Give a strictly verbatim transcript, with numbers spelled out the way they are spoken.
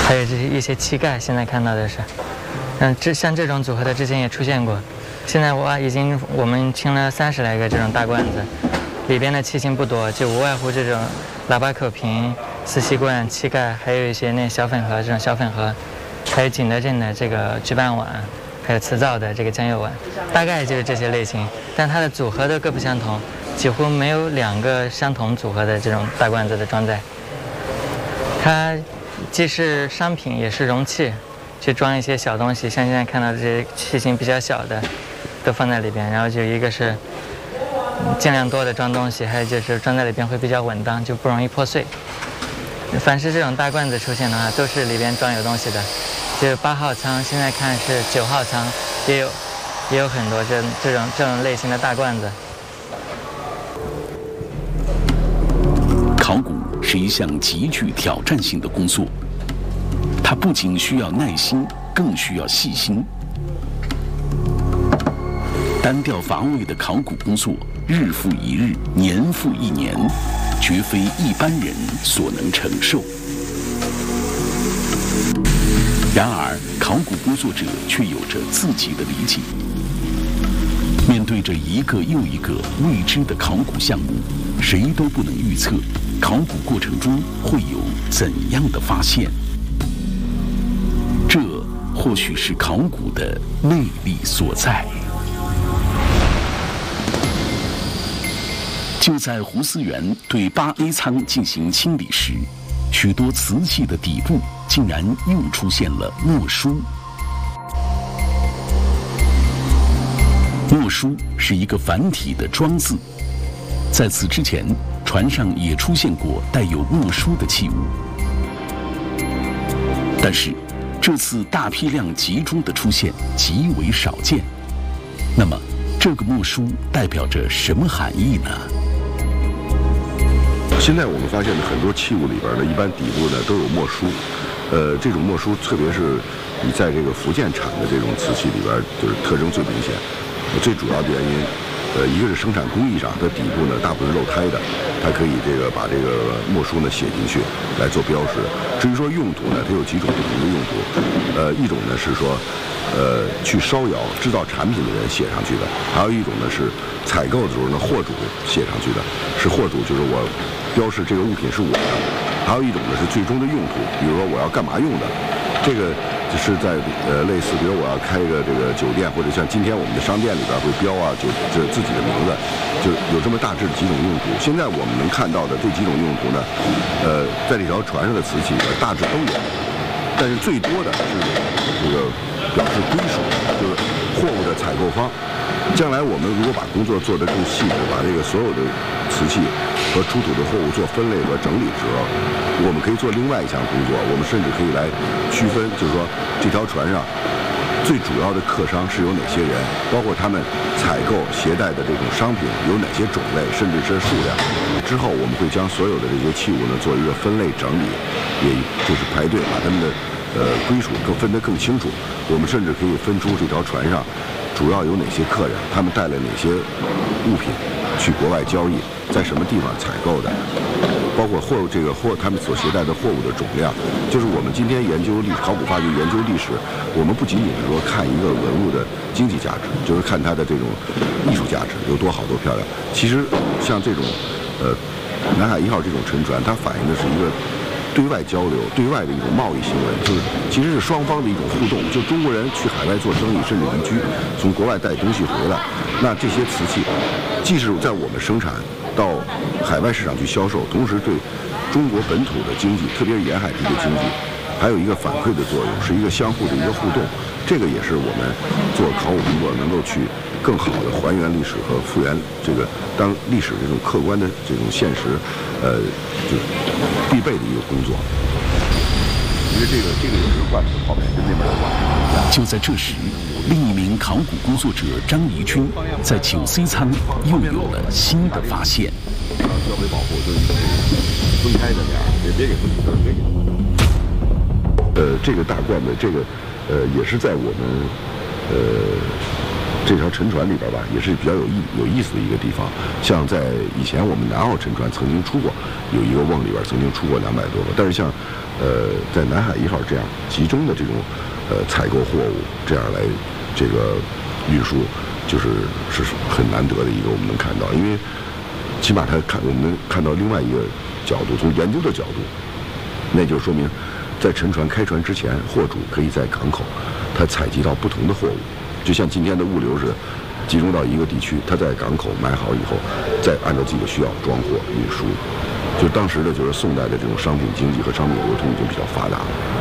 还有这些一些气盖，现在看到的是，嗯，这像这种组合的之前也出现过。现在我已经我们清了三十来个这种大罐子，里边的器型不多，就无外乎这种喇叭口瓶、四吸罐、气盖，还有一些那小粉盒这种小粉盒，还有景德镇的这个举办碗，还有瓷灶的这个酱油碗，大概就是这些类型。但它的组合都各不相同，几乎没有两个相同组合的这种大罐子的装载。它既是商品也是容器，去装一些小东西，像现在看到的这些器型比较小的，都放在里边。然后就一个是尽量多的装东西，还有就是装在里边会比较稳当，就不容易破碎。凡是这种大罐子出现的话，都是里边装有东西的。就八号仓，现在看是九号仓，也有也有很多这这种这种类型的大罐子。 考古是一项极具挑战性的工作，它不仅需要耐心，更需要细心。单调乏味的考古工作，日复一日，年复一年，绝非一般人所能承受。然而，考古工作者却有着自己的理解。面对着一个又一个未知的考古项目，谁都不能预测考古过程中会有怎样的发现。这或许是考古的魅力所在。就在胡思源对八 A 仓进行清理时，许多瓷器的底部竟然又出现了墨书。墨书是一个繁体的装字，在此之前，船上也出现过带有墨书的器物，但是这次大批量集中的出现极为少见。那么，这个墨书代表着什么含义呢？ 现在我们发现的很多器物里边呢，一般底部呢都有墨书，呃，这种墨书特别是你在这个福建产的这种瓷器里边，就是特征最明显。最主要的原因，呃，一个是生产工艺上，它底部呢大部分是漏胎的，它可以这个把这个墨书呢写进去来做标识。至于说用途呢，它有几种不同的用途，呃，一种呢是说，呃，去烧窑制造产品的人写上去的，还有一种呢是采购的时候呢货主写上去的，是货主就是我标示这个物品是我的，还有一种呢是最终的用途，比如说我要干嘛用的，这个。就是在呃类似，比如我要开一个这个酒店，或者像今天我们的商店里边会标啊，就这自己的名字，就有这么大致的几种用途。现在我们能看到的这几种用途呢，呃，在这条船上的瓷器里边大致都有，但是最多的是这个表示归属，就是货物的采购方。将来我们如果把工作做得更细致，把这个所有的瓷器和出土的货物做分类和整理的时候，我们可以做另外一项工作，我们甚至可以来区分，就是说这条船上最主要的客商是有哪些人，包括他们采购携带的这种商品有哪些种类，甚至是数量。之后我们会将所有的这些器物呢做一个分类整理，也就是排队把他们的呃归属更分得更清楚。我们甚至可以分出这条船上主要有哪些客人，他们带了哪些物品去国外交易，在什么地方采购的，包括货这个货他们所携带的货物的种量。就是我们今天研究历史考古发掘研究历史，我们不仅仅是说看一个文物的经济价值，就是看它的这种艺术价值有多好多漂亮。其实像这种呃南海一号这种沉船，它反映的是一个对外交流、对外的一种贸易行为，就是其实是双方的一种互动。就中国人去海外做生意，甚至移居，从国外带东西回来，那这些瓷器既是在我们生产到海外市场去销售，同时对中国本土的经济，特别是沿海地区经济，还有一个反馈的作用，是一个相互的一个互动。这个也是我们做考古工作能够去更好的还原历史和复原这个当历史这种客观的这种现实，呃，就必备的一个工作。因为这个这个也是罐头泡面，跟那边的罐头。 就在这时，另一名考古工作者张怡军在九 C 仓又有了新的发现。 交回保护就是分开的点儿，也别给分开，别给。呃，这个大罐子，这个呃也是在我们呃这条沉船里边吧，也是比较有意有意思的一个地方。像在以前我们南澳沉船曾经出过，有一个瓮里边曾经出过两百多个，但是像呃在南海一号这样集中的这种呃采购货物这样来这个运输，就是是很难得的一个我们能看到，因为起码它看我们能看到另外一个角度，从研究的角度，那就说明在沉船开船之前，货主可以在港口他采集到不同的货物。就像今天的物流是集中到一个地区，他在港口买好以后，再按照自己的需要装货运输。就当时的就是宋代的这种商品经济和商品流通已经比较发达了。